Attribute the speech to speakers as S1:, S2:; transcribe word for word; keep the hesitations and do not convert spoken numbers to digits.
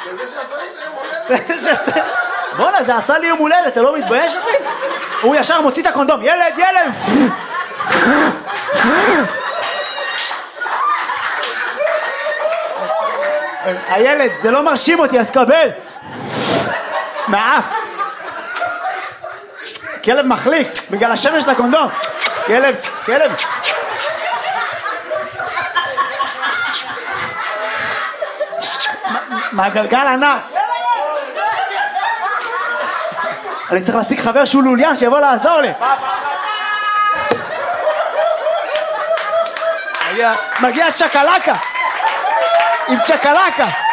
S1: וזה שעשה לי את היום הולדת.
S2: בוא'נה, זה עשה לי יום הולדת, אתה לא מתבייש אחי? הוא ישר מוציא את הקונדום, ילד, ילד! הילד, זה לא מרשים אותי, אז קבל! מהאף! כלב מחליק, בגלל השמש של הקונדום! כלב, כלב! מהגלגל ענק! אני צריך להשיג חבר שהוא לוליין שיבוא לעזור לי. מגיע, מגיע צ'קלקה עם צ'קלקה